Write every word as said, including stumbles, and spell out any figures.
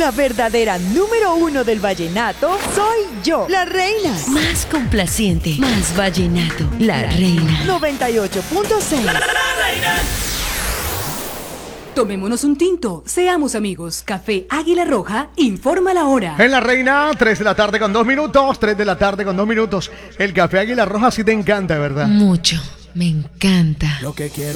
La verdadera número uno del vallenato soy yo, la reina. Más complaciente, más vallenato, la reina. noventa y ocho punto seis. ¡La, la, la reina! Tomémonos un tinto, seamos amigos. Café Águila Roja, informa la hora. En La Reina, tres de la tarde con dos minutos, tres de la tarde con dos minutos. El Café Águila Roja sí te encanta, ¿verdad? Mucho, me encanta. Lo que quiero